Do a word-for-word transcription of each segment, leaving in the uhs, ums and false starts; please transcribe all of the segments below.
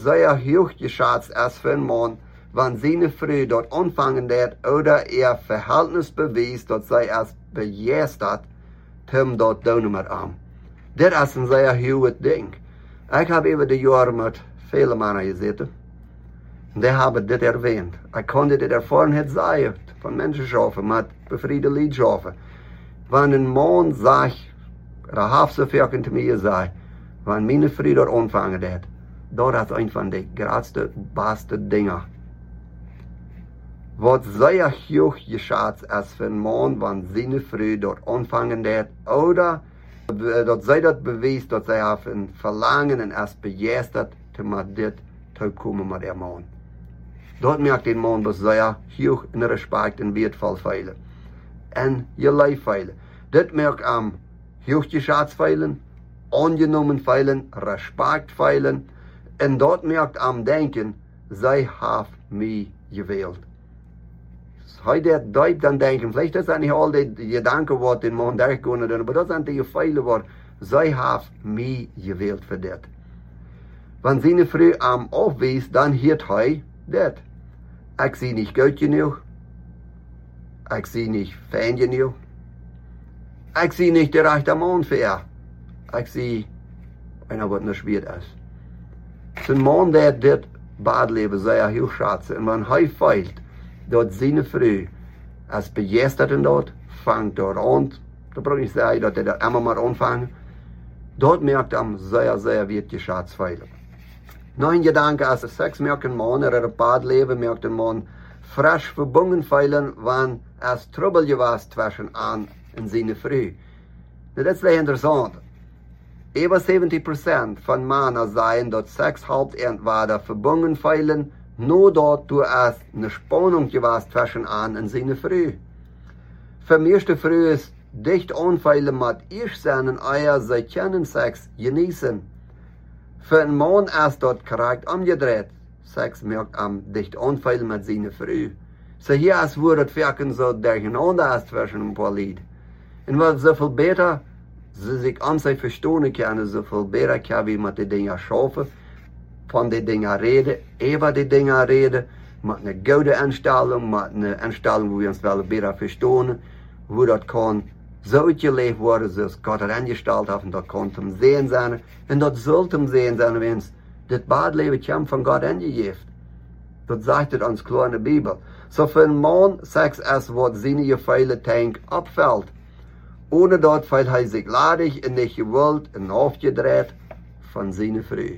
sehr hoch geschätzt ist für einen Mann, wenn seine Frau dort anfangen wird oder ihr Verhältnis beweist, dass sie es begeistert, um dort doen met hem. Dit is een zeer hoog ding. Ik heb over de jaren met vele mannen gezeten. En die hebben dit erwähnt. Ik kon dit ervarenheid zeggen van mensen schaffen, met bevriende lied schaffen. Wanneer een man zegt, er heeft zoveel te mij gezegd, wanneer mijn vrouw dort ontvangen heeft, dat is een van de grootste, beste dingen. Wat zeer hoog geschätzt is voor een man, wanneer zijn vrouw dort ontvangen heeft, oder dat zij dat bewijst, dat zij heeft een verlangen en is begeisterd te met dit te komen met haar man. Dat merkt een man dat zeer hoog in respect en wertvol veilen. En je lijf veilen. Dit merkt am hoog geschätzt veilen, aangenomen veilen, respect veilen. En dat merkt am denken, zij heeft mij gewild. Hij dat diep dan denken, vielleicht is dat niet al die gedanken wat in man daar kunnen doen, maar dat zijn die veilen wat, zij heeft mij gewild voor dit. Wanneer zijn vrouw am afwees, dan heet hij dit. Ik zie niet goed genoeg. Ik zie niet fijn genoeg. Ik zie niet de rechte man voor haar. Ik zie einer wat niet schwer is. Zijn man dat dit badleven zeer heel schätzen. En wanneer hij feilt, dat zijn vrouw is begeistert in dat, vangt door aan. Dat braucht niet zeggen dat hij dat immer maar aanvangen. Dat merkt hem zeer, zeer wird geschätzt veilen. Nog een gedanke, als er seks merkt een man, er een badleven merkt een man frisch verbunden veilen, wanneer er trouble was tussen aan en zijn vrouw. Dat is wel interessant. Over zeventig procent van mannen zeggen dat seks halbentweder verbunden veilen, nadat du es eine Spannung gewesen zwischen an und seine Frau. Für meeste Frau ist dicht anfeilen mit ich seinen Eier, sie können Sex genießen. Für einen Mann ist dort korrekt umgedreht. Sex merkt am dicht anfeilen mit seiner Frau. So hier ist wo das wirken so durcheinander ist zwischen ein paar Lied. Und weil so viel besser sie sich an sich verstehen können, so viel besser kann wie mit den Dingen schaffen, van die dingen reden, over die dingen reden, met een goede instelling, met een instelling waar we ons wel beter verstaan, hoe dat kan zo uitgeleefd worden zoals God het ingesteld heeft, en dat kan hem zien zijn, en dat zult hem zien zijn, wens dit badleven komt van God ingegeven. Dat zegt het ons klaar in de Bijbel. Zo voor een man, seks is wat zijn je vele tank opvalt. Ohne dat valt hij zich ladig en niet gewild en afgedreht van zijn vrouw.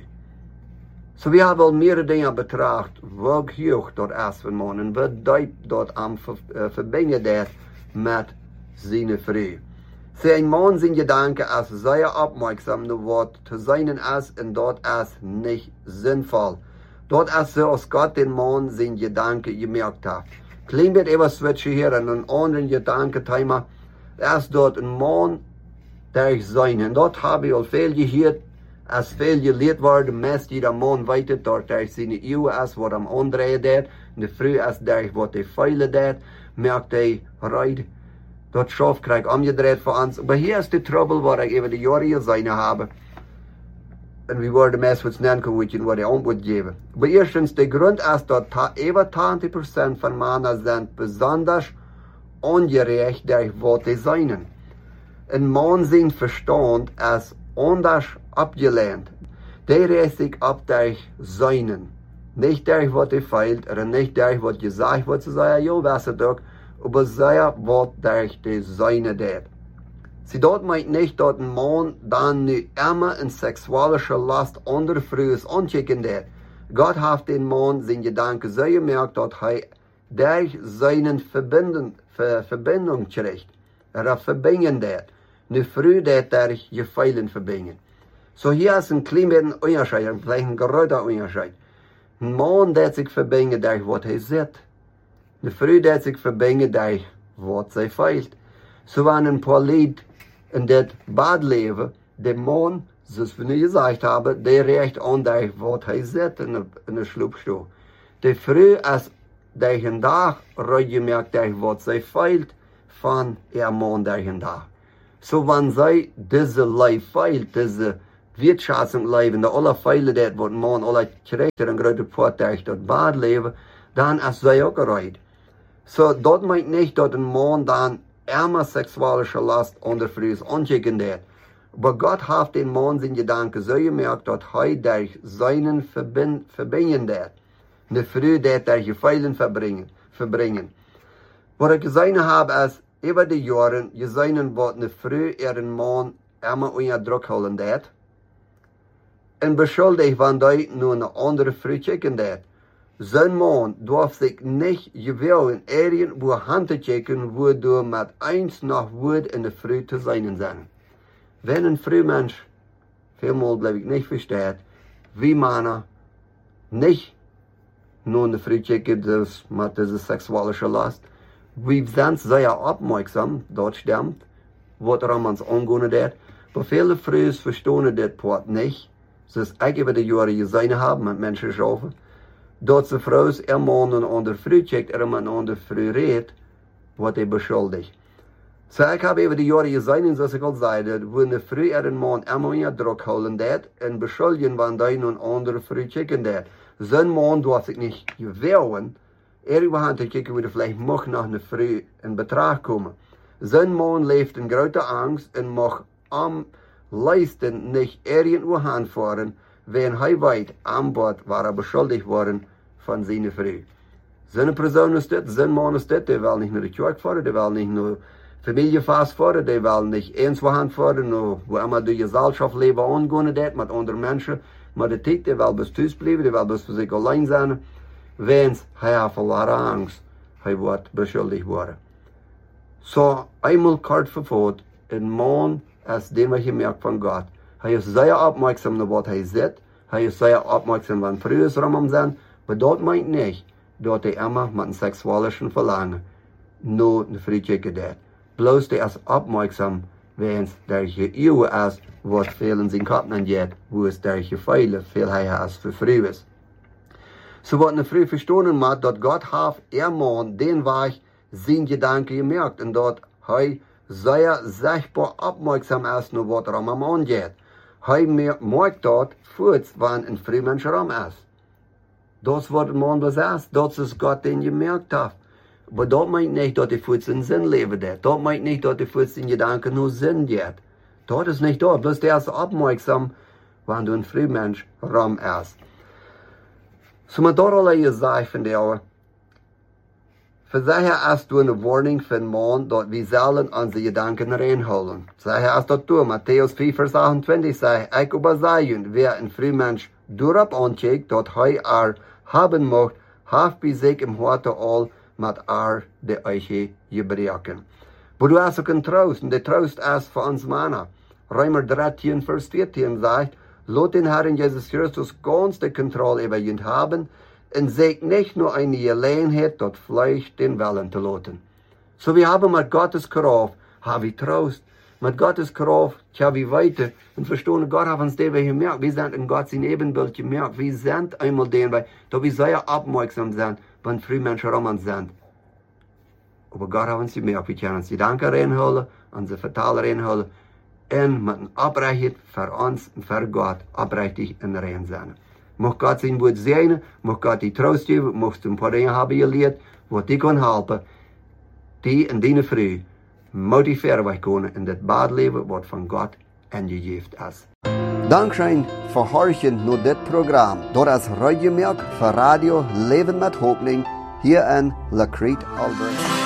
So we hebben al meerdere dingen betracht, wat hoog dat is van man en wat diep dat aan uh, verbinden dat met zijn vrouw. Zijn man zijn gedanken is zeer opmerksam naar wat te zijn is en dat is niet zinvol. Dat is zoals God den man zijn gedanken gemerkt heeft. Klein beetje even switchen hier en een ander gedankenthema is dat een man der zijn en dat heb ik al veel gehoord. Als veel geleerd worden, meest jeder man weet het, dat er zijn eeuw is wat hem aandreien deed. De vrouw is daar wat hij veilen deed, merkt hij rijdt. Dat schaf krijgt omgedraaid voor ons. Maar hier is de trouble wat ik even de jaren gezien heb. En we worden meest wat snel kunnen wat hij antwoord geven. Maar eerstens, de grond is dat over twintig procent van mannen zijn besonders ongerecht door wat hij zijn. Een man zijn verstand is anders abgelehnt. Der reißt sich ab durch Seinen. Nicht durch was er feilt, oder nicht durch was gesagt wird, zu sagen, jo, was er doch, aber sehr was durch die Seine deed. Sie dort meint nicht, dass ein Mann dann nicht immer in sexualischer Last andere Frühe anchecken deed. Gott hat den Mann sein Gedanke so gemerkt, dass er durch seinen Verbindung, Ver, Verbindung kriegt. Er verbinden deed. Nu früh dat durch gefeilen verbinden. So hier ist ein klein bisschen Unterschied, vielleicht ein größer Unterschied. Ein Mann, der sich verbinden durch was er sieht. Eine Frau, der sich verbinden durch was sie feilt. So waren ein paar Lied in das Badleben, der Mann, so wie ich gesagt habe, der recht an durch was er sieht in der Schlupfstuhl. Die Frau ist durch den Tag gemerkt durch was sie feilt von ihr Mann durch den Tag. So wenn sie diese Leib feilt, diese Wirtschaftsleven, de alle veilen dat wat man alle krijgt een grote voertuig tot bad leven, dan is zij ook eruit. So, dat meint niet dat een man dan immer seksualische last onder vrouw is ontdekken dat. Maar God heeft den man zijn gedanken zo gemerkt dat hij daar zijn verbinden dat. De vrouw dat daar geveilen verbringen. verbringen. Wat ik gezien heb is, over de jaren, gezien wat een vrouw en een man immer onder druk houden dat. En beschuldigd van die nu een andere vrouw checken dat. Zijn man durft zich niet gewoon ergens wo hand te checken, waardoor met eens nog woord in de vrouw te zijn zijn. Wenn een vrouwmens, veelmaal blijf ik niet verstaan, wie mannen niet nu de vrouw checken, dus met deze seksuele last, wie zijn zeer opmerkzaam, dat stemt, wat er aan ons aangaan dat. Maar vele vrouwen verstaan dit part niet. Dus ik heb de jaren gezien hebben met mensen gesproken, dat ze vrouwen en mannen onder vrouw checkt en met een andere vrouw redt, wat hij beschuldigt. So ik heb over de jaren gezien, zoals ik al zei, dat wanneer een vrouw en een man immer in druk houden dat en beschuldigen van die een andere vrouw checken dat. Zijn man doet zich niet gewelven, er aan te kijken hoe er vielleicht mag nog een vrouw in betracht komen. Zijn man leeft in grote angst en mag am lijsten niet ergens aanvaren, wanneer hij weet aan bod waar hij beschuldigd worden van zijn vrouw. Zijn persoon is dit, zijn man is dit, die wil niet naar de kerk varen, die wil niet naar familiefeest varen, die wil niet eens aanvaren, nou, wo immer de gezelschap leven aangaan dat met andere mensen, maar de tijd die wil best thuis blijven, die wil best voor zich alleen zijn, wens hij heeft verloren angst, hij wordt beschuldigd worden. Zo, eenmaal kort vervoerd, een man is den wat je merkt van God. Hij is zeer opmerkzaam naar wat hij zit, hij is zeer opmerkzaam van vrouwen rondom hem zijn, maar dat meint niet dat hij immer met een seksuele verlangen naar de vrouw checken dat. Bloos hij is opmerkzaam, wens er geëeuwen is wat veel in zijn kop aangaat, hoe is er geveilen, veel hij is voor vrouw is. Zo wat een vrouw verstaan moet, dat God heeft er man den weg zijn gedanken gemerkt en dat hij zeer zichtbaar opmerkzaam is naar wat er aan hem aangaat. Hij merkt dat voort wanneer een vrouw mens ram is. Dat is wat een man bezit, dat is God den gemerkt heeft. Maar dat meint niet dat hij voort zijn zin leven deed. Dat meint niet dat hij voort zijn gedanken naar zin deed. Dat is niet dat, bloos hij is opmerkzaam wanneer een vrouw mens ram is. Zo met dat al je zegt van de ouwe, Verzeker is door een warning van man dat we zullen onze gedanken erin houden. Zeg is dat door, Matthäus vier vers achtentwintig zegt, ik overzij u, wer een vrij mens doorop aankijkt dat hij er hebben mocht, heeft bij zich im harte al met er de eigen gebreken. Maar du hast ook een troost, en de troost is voor ons mannen. Römer dertien vers veertien zegt, laat den Herrn Jesus Christus ganz de controle über je hebben, en zich niet nur eine Gelegenheit, dat Fleisch den Willen te laten. So wir haben mit Gottes Kraft, haben wir Trost. Mit Gottes Kraft können wir weiter und verstehen, Gott hat uns dabei gemerkt, wir sind in Gottes Ebenbild gemerkt, wir sind einmal dabei, dass wir sehr aufmerksam sind, wenn früh Menschen um uns sind. Aber Gott hat uns gemerkt, wir können uns die Danke reinholen, unsere Vertaler reinholen, und mit einer Abreichung für uns und für Gott abrechtig in rein sein. Mocht Gott zijn woord zijn, mocht God die troost geven, mocht een paar dingen hebben geleerd, wat die kan helpen, die en die vrouw motiveren wij kunnen in dit badleven wat van God en gegeven is. Dankzij voor horchen naar dit programma, door als radiomerk voor Radio Leven met Hoopning hier in La Crete, Alberta.